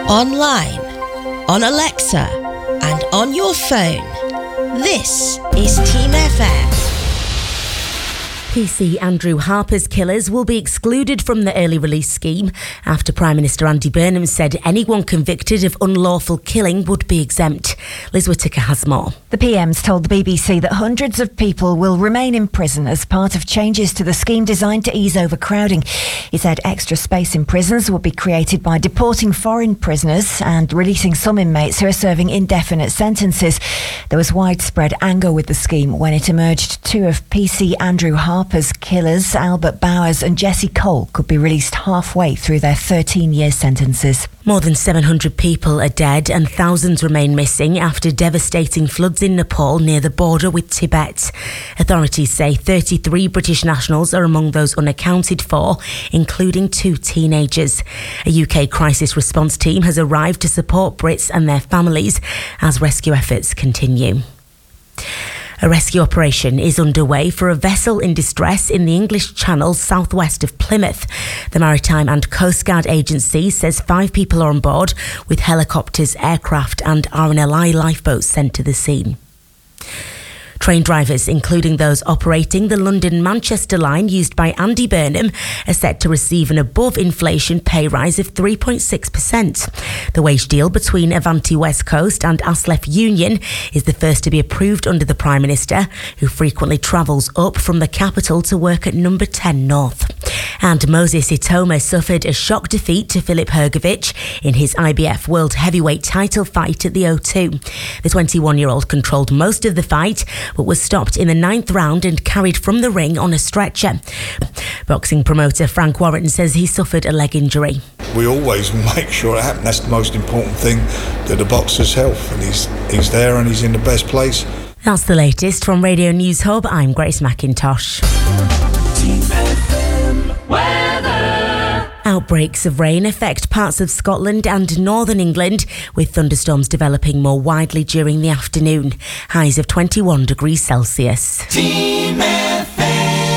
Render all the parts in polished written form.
online, on Alexa, and on your phone. This is Team FM. PC Andrew Harper's killers will be excluded from the early release scheme after Prime Minister Andy Burnham said anyone convicted of unlawful killing would be exempt. Liz Whittaker has more. The PM's told the BBC that hundreds of people will remain in prison as part of changes to the scheme designed to ease overcrowding. He said extra space in prisons will be created by deporting foreign prisoners and releasing some inmates who are serving indefinite sentences. There was widespread anger with the scheme when it emerged two of PC Andrew Harper's killers, Albert Bowers and Jesse Cole, could be released halfway through their 13-year sentences. More than 700 people are dead and thousands remain missing after devastating floods in Nepal near the border with Tibet. Authorities say 33 British nationals are among those unaccounted for, including 2 teenagers. A UK crisis response team has arrived to support Brits and their families as rescue efforts continue. A rescue operation is underway for a vessel in distress in the English Channel southwest of Plymouth. The Maritime and Coast Guard Agency says 5 people are on board, with helicopters, aircraft and RNLI lifeboats sent to the scene. Train drivers, including those operating the London-Manchester line used by Andy Burnham, are set to receive an above-inflation pay rise of 3.6%. The wage deal between Avanti West Coast and ASLEF Union is the first to be approved under the Prime Minister, who frequently travels up from the capital to work at number 10 North. And Moses Itoma suffered a shock defeat to Filip Hrgović in his IBF World Heavyweight title fight at the O2. The 21-year-old controlled most of the fight, but was stopped in the 9th round and carried from the ring on a stretcher. Boxing promoter Frank Warren says he suffered a leg injury. We always make sure it happens. That's the most important thing, to the boxer's health, and he's there and he's in the best place. That's the latest from Radio News Hub. I'm Grace McIntosh. Outbreaks of rain affect parts of Scotland and northern England, with thunderstorms developing more widely during the afternoon. Highs of 21 degrees Celsius. Team FM.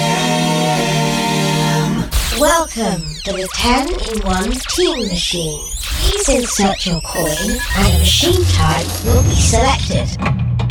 Welcome to the 10-in-1 Team Machine. Please insert your coin and a machine type will be selected.